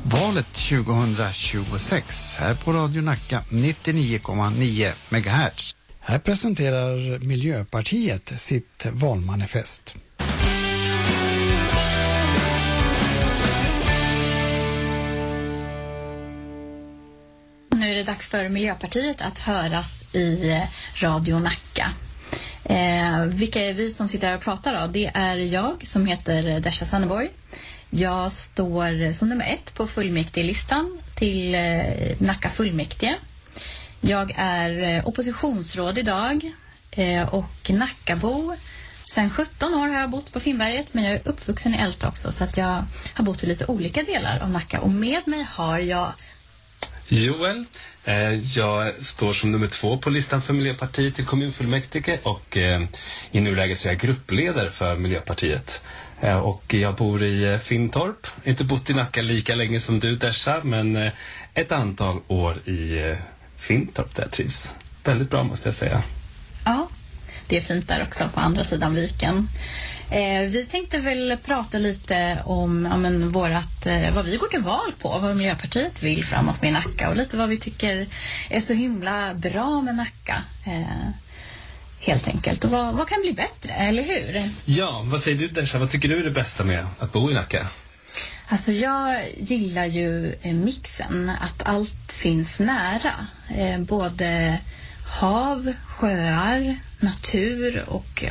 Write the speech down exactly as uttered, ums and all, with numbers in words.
Valet tjugohundratjugosex här på Radio Nacka nittionio komma nio megahertz. Här presenterar Miljöpartiet sitt valmanifest. Nu är det dags för Miljöpartiet att höras i Radio Nacka. Eh, vilka är vi som sitter här och pratar då? Det är jag som heter Dasha Svanneborg. Jag står som nummer ett på fullmäktigelistan till eh, Nacka fullmäktige. Jag är eh, oppositionsråd idag eh, och Nackabo. Sen sjutton år har jag bott på Finnberget, men jag är uppvuxen i Älta också, så att jag har bott i lite olika delar av Nacka. Och med mig har jag Joel. Eh, jag står som nummer två på listan för Miljöpartiet i kommunfullmäktige och eh, i nuläget så är jag gruppledare för Miljöpartiet. Eh, och jag bor i eh, Finntorp. Inte bott i Nacka lika länge som du, Dasha, men eh, ett antal år i eh, Finntorp där jag trivs. Väldigt bra, måste jag säga. Ja, det är fint där också på andra sidan viken. Eh, vi tänkte väl prata lite om ja, men vårat, eh, vad vi går till val på, vad Miljöpartiet vill framåt med Nacka och lite vad vi tycker är så himla bra med Nacka. Eh, helt enkelt. Och vad, vad kan bli bättre, eller hur? Ja, vad säger du, Dasha? Vad tycker du är det bästa med att bo i Nacka? Alltså jag gillar ju eh, mixen, att allt finns nära. Eh, både hav, sjöar, natur och